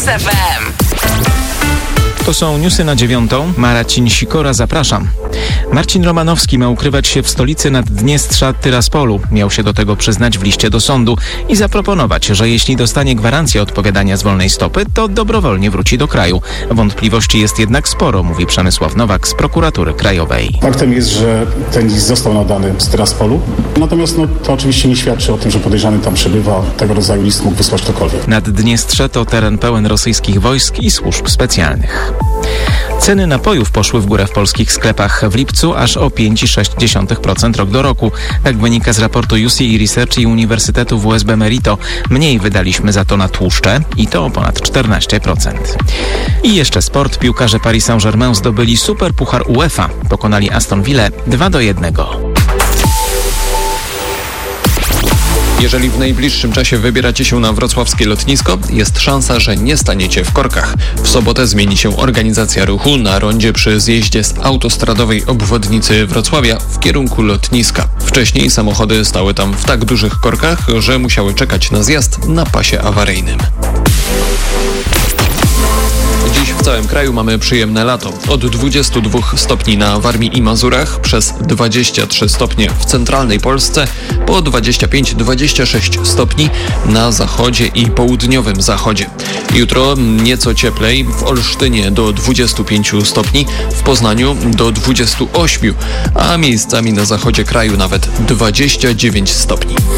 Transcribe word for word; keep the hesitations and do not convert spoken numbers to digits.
F M. To są newsy na dziewiątą. Marcin Sikora, zapraszam. Marcin Romanowski ma ukrywać się w stolicy Naddniestrza Tyraspolu. Miał się do tego przyznać w liście do sądu i zaproponować, że jeśli dostanie gwarancję odpowiadania z wolnej stopy, to dobrowolnie wróci do kraju. Wątpliwości jest jednak sporo, mówi Przemysław Nowak z Prokuratury Krajowej. Faktem jest, że ten list został nadany z Tyraspolu. Natomiast no, to oczywiście nie świadczy o tym, że podejrzany tam przebywa. Tego rodzaju list mógł wysłać ktokolwiek. Naddniestrze to teren pełen rosyjskich wojsk i służb specjalnych. Ceny napojów poszły w górę w polskich sklepach w lipcu aż o pięć przecinek sześć procent rok do roku. Tak wynika z raportu U C E Research i Uniwersytetu W S B Merito. Mniej wydaliśmy za to na tłuszcze i to o ponad czternaście procent. I jeszcze sport. Piłkarze Paris Saint-Germain zdobyli Super Puchar UEFA. Pokonali Aston Villę dwa do jednego. Jeżeli w najbliższym czasie wybieracie się na wrocławskie lotnisko, jest szansa, że nie staniecie w korkach. W sobotę zmieni się organizacja ruchu na rondzie przy zjeździe z autostradowej obwodnicy Wrocławia w kierunku lotniska. Wcześniej samochody stały tam w tak dużych korkach, że musiały czekać na zjazd na pasie awaryjnym. Dziś w całym kraju mamy przyjemne lato. Od dwudziestu dwóch stopni na Warmii i Mazurach, przez dwadzieścia trzy stopnie w centralnej Polsce, po dwadzieścia pięć do dwudziestu sześciu stopni na zachodzie i południowym zachodzie. Jutro nieco cieplej, w Olsztynie do dwudziestu pięciu stopni, w Poznaniu do dwudziestu ośmiu, a miejscami na zachodzie kraju nawet dwadzieścia dziewięć stopni.